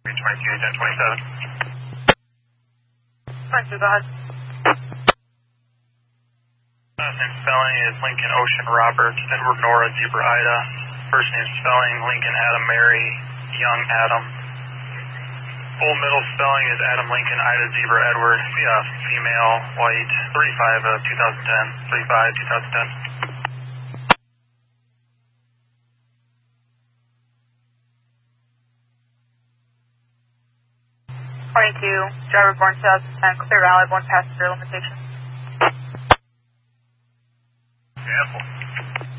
22, go ahead. Last name spelling is Lincoln Ocean Robert, Edward Nora Zebra Ida. First name spelling Lincoln Adam Mary, Young Adam. Full middle spelling is Adam Lincoln Ida Zebra Edward. Yeah, female, white, 35 of 2010. 35, 2010. 22, driver born 2010, Clear Valley, born passenger limitation. Example.